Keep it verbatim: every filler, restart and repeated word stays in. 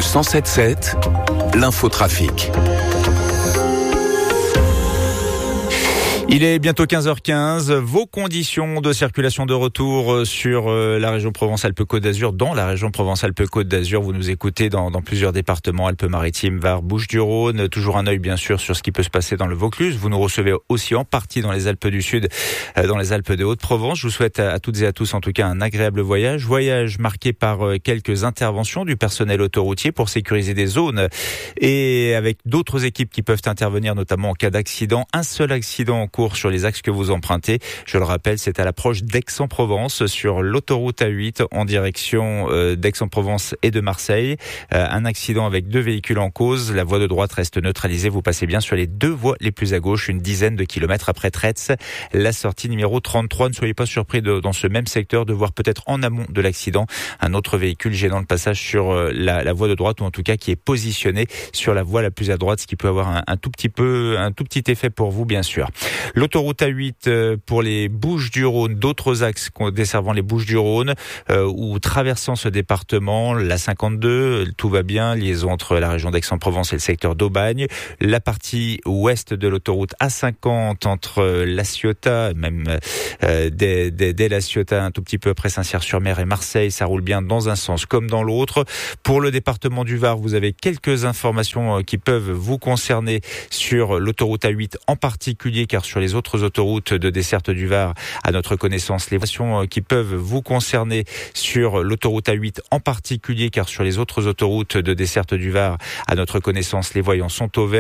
cent sept sept, l'infotrafic. Il est bientôt quinze heures quinze. Vos conditions de circulation de retour sur la région Provence-Alpes-Côte d'Azur, dans la région Provence-Alpes-Côte d'Azur. Vous nous écoutez dans, dans plusieurs départements, Alpes-Maritimes, Var, Bouches-du-Rhône. Toujours un œil, bien sûr, sur ce qui peut se passer dans le Vaucluse. Vous nous recevez aussi en partie dans les Alpes du Sud, dans les Alpes de Haute-Provence. Je vous souhaite à, à toutes et à tous, en tout cas, un agréable voyage. Voyage marqué par quelques interventions du personnel autoroutier pour sécuriser des zones et avec d'autres équipes qui peuvent intervenir, notamment en cas d'accident. Un seul accident en cours sur les axes que vous empruntez. Je le rappelle, c'est à l'approche d'Aix-en-Provence sur l'autoroute A huit en direction euh, d'Aix-en-Provence et de Marseille. Euh, un accident avec deux véhicules en cause. La voie de droite reste neutralisée. Vous passez bien sur les deux voies les plus à gauche, une dizaine de kilomètres après Tretz. La sortie numéro trente-trois. Ne soyez pas surpris de, dans ce même secteur de voir peut-être en amont de l'accident un autre véhicule gênant le passage sur euh, la, la voie de droite, ou en tout cas qui est positionné sur la voie la plus à droite, ce qui peut avoir un, un tout petit peu, un tout petit effet pour vous, bien sûr. L'autoroute A huit pour les Bouches-du-Rhône, d'autres axes desservant les Bouches-du-Rhône euh, ou traversant ce département, la cinquante-deux, tout va bien, liaison entre la région d'Aix-en-Provence et le secteur d'Aubagne. La partie ouest de l'autoroute A cinquante entre La Ciotat, même euh, dès, dès, dès La Ciotat, un tout petit peu après Saint-Cyr-sur-Mer et Marseille, ça roule bien dans un sens comme dans l'autre. Pour le département du Var, vous avez quelques informations qui peuvent vous concerner sur l'autoroute A huit en particulier, car sur les autres autoroutes de desserte du Var, à notre connaissance, les informations qui peuvent vous concerner sur l'autoroute A huit en particulier, car sur les autres autoroutes de desserte du Var, à notre connaissance, les voyants sont au vert.